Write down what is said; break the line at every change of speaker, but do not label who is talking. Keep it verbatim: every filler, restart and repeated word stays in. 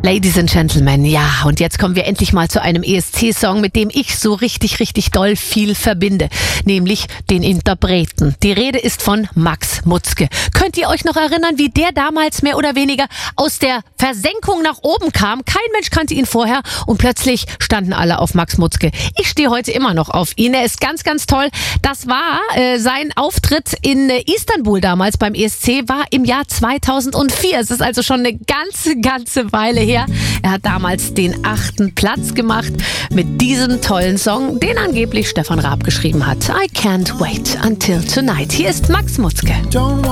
Ladies and Gentlemen, ja, und jetzt kommen wir endlich mal zu einem E S C-Song, mit dem ich so richtig, richtig doll viel verbinde, nämlich den Interpreten. Die Rede ist von Max Mutzke. Könnt ihr euch noch erinnern, wie der damals mehr oder weniger aus der Versenkung nach oben kam? Kein Mensch kannte ihn vorher und plötzlich standen alle auf Max Mutzke. Ich stehe heute immer noch auf ihn. Er ist ganz, ganz toll. Das war äh, sein Auftritt in äh, Istanbul damals beim E S C, war im Jahr zweitausendvier. Es ist also schon eine ganze, ganze Weile her. Er hat damals den achten Platz gemacht mit diesem tollen Song, den angeblich Stefan Raab geschrieben hat. I can't wait until tonight. Hier ist Max Mutzke.